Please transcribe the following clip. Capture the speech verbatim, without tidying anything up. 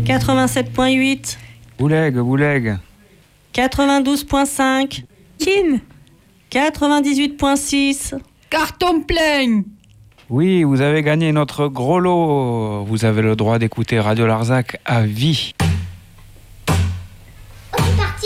quatre-vingt-sept point huit. Bouleg, Bouleg. quatre-vingt-douze point cinq. Kin. quatre-vingt-dix-huit point six. Carton plein. Oui, vous avez gagné notre gros lot. Vous avez le droit d'écouter Radio Larzac à vie.